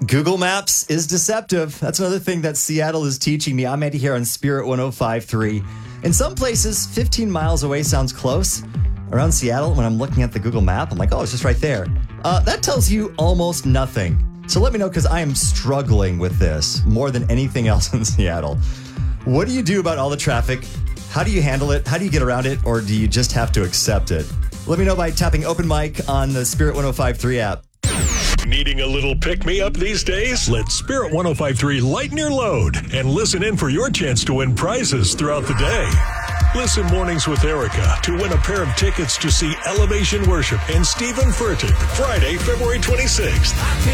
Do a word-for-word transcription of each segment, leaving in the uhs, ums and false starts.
Google Maps is deceptive. That's another thing that Seattle is teaching me. I'm Andy here on Spirit one oh five point three. In some places, fifteen miles away sounds close. Around Seattle, when I'm looking at the Google map, I'm like, oh, it's just right there. Uh, that tells you almost nothing. So let me know, because I am struggling with this more than anything else in Seattle. What do you do about all the traffic? How do you handle it? How do you get around it? Or do you just have to accept it? Let me know by tapping open mic on the Spirit one oh five point three app. Needing a little pick-me-up these days? Let Spirit one oh five point three lighten your load and listen in for your chance to win prizes throughout the day. Listen mornings with Erica to win a pair of tickets to see Elevation Worship and Stephen Furtick Friday, February twenty-sixth.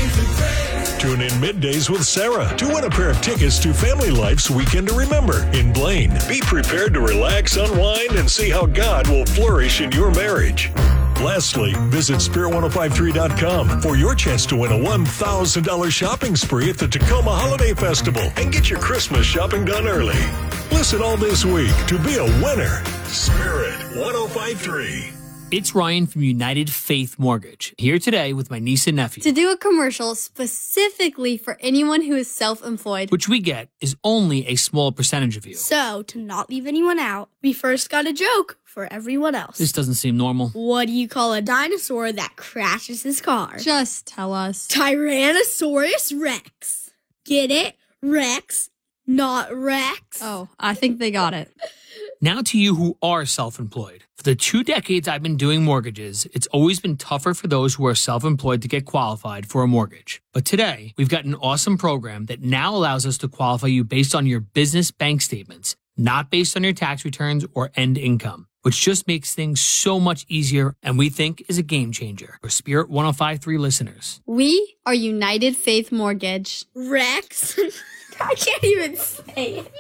Tune in middays with Sarah to win a pair of tickets to Family Life's Weekend to Remember in Blaine. Be prepared to relax, unwind, and see how God will flourish in your marriage. Lastly, visit spirit one oh five three dot com for your chance to win a one thousand dollars shopping spree at the Tacoma Holiday Festival and get your Christmas shopping done early. Listen all this week to be a winner. Spirit one oh five point three. It's Ryan from United Faith Mortgage, here today with my niece and nephew. To do a commercial specifically for anyone who is self-employed, Which we get is only a small percentage of you. So, to not leave anyone out, we first got a joke for everyone else. This doesn't seem normal. What do you call a dinosaur that crashes his car? just tell us. Tyrannosaurus Rex. Get it? Rex, not Rex. Oh, I think they got it. Now to you who are self-employed. For the two decades I've been doing mortgages, it's always been tougher for those who are self-employed to get qualified for a mortgage. But today, we've got an awesome program that now allows us to qualify you based on your business bank statements, not based on your tax returns or end income, which just makes things so much easier and we think is a game changer for Spirit one oh five point three listeners. We are United Faith Mortgage. Rex. I can't even say it.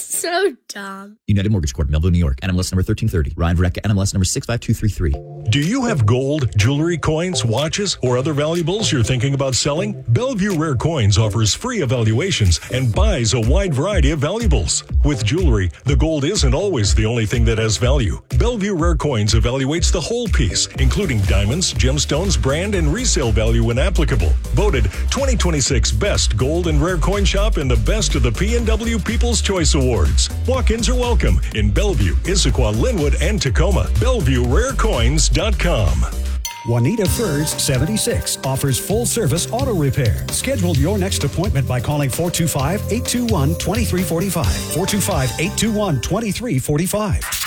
So dumb. United Mortgage Corp, Melville, New York. N M L S number thirteen thirty. Ryan Verrecka, N M L S number six five two three three. Do you have gold, jewelry, coins, watches, or other valuables you're thinking about selling? Bellevue Rare Coins offers free evaluations and buys a wide variety of valuables. With jewelry, the gold isn't always the only thing that has value. Bellevue Rare Coins evaluates the whole piece, including diamonds, gemstones, brand, and resale value when applicable. Voted twenty twenty-six Best Gold and Rare Coin Shop and the Best of the P N W People's Choice Awards. Walk-ins are welcome in Bellevue, Issaquah, Linwood, and Tacoma. Bellevue Rare Coins dot com. Juanita Furs, seventy-six, offers full-service auto repair. Schedule your next appointment by calling four two five, eight two one, two three four five. four two five, eight two one, two three four five.